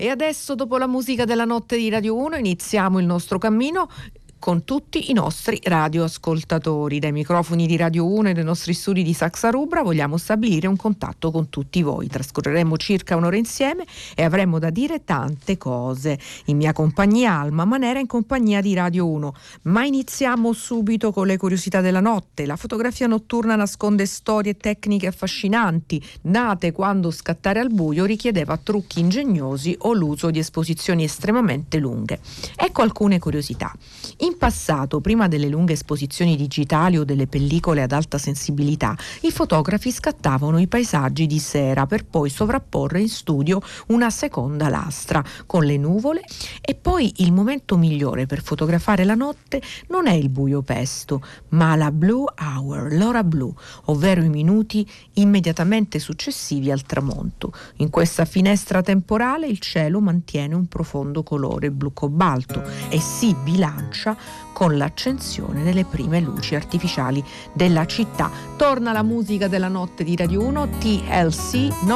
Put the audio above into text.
E adesso, dopo la musica della notte di Radio 1, iniziamo il nostro cammino con tutti i nostri radioascoltatori. Dai microfoni di Radio 1 e dai nostri studi di Saxa Rubra vogliamo stabilire un contatto con tutti voi. Trascorreremo circa un'ora insieme e avremo da dire tante cose. In mia compagnia Alma Manera, in compagnia di Radio 1. Ma iniziamo subito con le curiosità della notte. La fotografia notturna nasconde storie e tecniche affascinanti, nate quando scattare al buio richiedeva trucchi ingegnosi o l'uso di esposizioni estremamente lunghe. Ecco alcune curiosità. In passato, prima delle lunghe esposizioni digitali o delle pellicole ad alta sensibilità, i fotografi scattavano i paesaggi di sera per poi sovrapporre in studio una seconda lastra con le nuvole, e poi il momento migliore per fotografare la notte non è il buio pesto, ma la blue hour, l'ora blu, ovvero i minuti immediatamente successivi al tramonto. In questa finestra temporale il cielo mantiene un profondo colore blu cobalto e si bilancia con l'accensione delle prime luci artificiali della città. Torna la musica della notte di Radio 1, TLC.